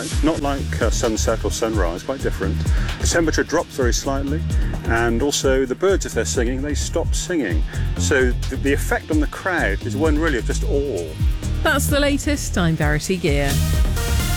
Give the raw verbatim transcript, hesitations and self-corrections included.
sunlight, not like uh, sunset or sunrise, quite different. The temperature drops very slightly, and also the birds, if they're singing, they stop singing. So the, the effect on the crowd is one really of just awe. That's the latest. I'm Verity Gear.